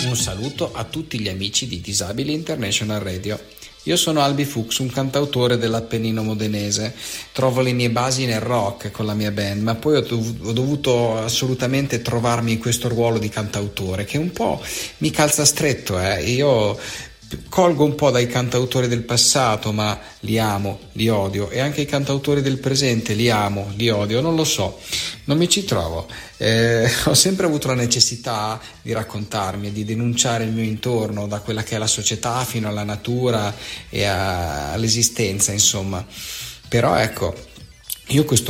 Un saluto a tutti gli amici di Disabili International Radio. Io sono Albi Fuchs, un cantautore dell'Appennino modenese. Trovo le mie basi nel rock con la mia band, ma poi ho dovuto assolutamente trovarmi in questo ruolo di cantautore che un po' mi calza stretto. Io colgo un po' dai cantautori del passato, ma li amo, li odio, e anche i cantautori del presente li amo, li odio, non lo so, non mi ci trovo. Ho sempre avuto la necessità di raccontarmi e di denunciare il mio intorno, da quella che è la società fino alla natura e all'esistenza, insomma. Però ecco, io questo